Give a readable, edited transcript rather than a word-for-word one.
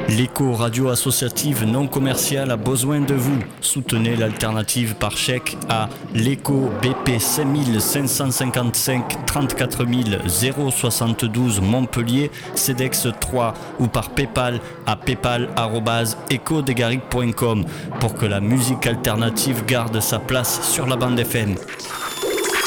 L'écho radio associative non commerciale a besoin de vous. Soutenez l'alternative par chèque à l'écho BP 5555 34 072 Montpellier, CEDEX 3 ou par Paypal à paypal@ecodegaric.com pour que la musique alternative garde sa place sur la bande FM.